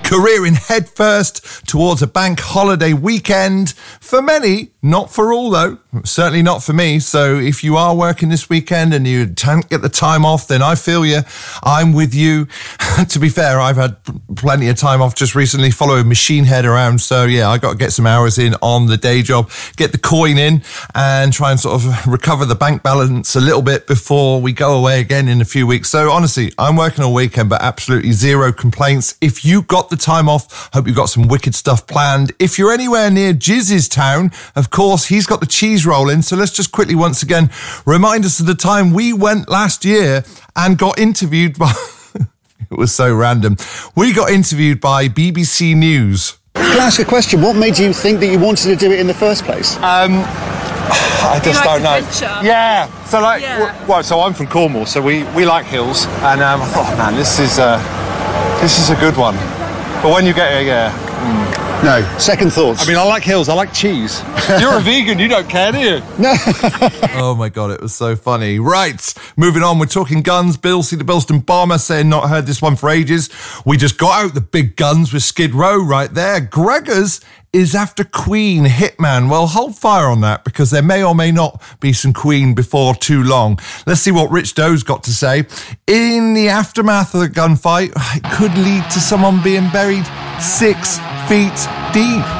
careering headfirst towards a bank holiday weekend. For many, not for all though. Certainly not for me. So if you are working this weekend and you can't get the time off, then I feel you. I'm with you. To be fair, I've had plenty of time off just recently following Machine Head around. So yeah, I got to get some hours in on the day job, get the coin in and try and sort of recover the bank balance a little bit before we go away again in a few weeks. So honestly, I'm working all weekend, but absolutely zero complaints. If you got the time off, hope you got some wicked stuff planned. If you're anywhere near Jizz's town, of course, he's got the cheese roll in. So let's just quickly once again remind us of the time we went last year and got interviewed by... It was so random. We got interviewed by BBC News. Can I ask a question? What made you think that you wanted to do it in the first place? I just don't know. Adventure. Yeah. So so I'm from Cornwall, so we like hills, and I thought, man, this is a good one. But when you get here, yeah. No. Second thoughts. I mean, I like hills. I like cheese. You're a vegan. You don't care, do you? No. Oh my God, it was so funny. Right, moving on. We're talking guns. Bill, see the Bilston Bomber saying not heard this one for ages. We just got out the big guns with Skid Row right there. Gregors is after Queen Hitman. Well, hold fire on that because there may or may not be some Queen before too long. Let's see what Rich Doe's got to say. In the aftermath of the gunfight, it could lead to someone being buried 6 feet deep.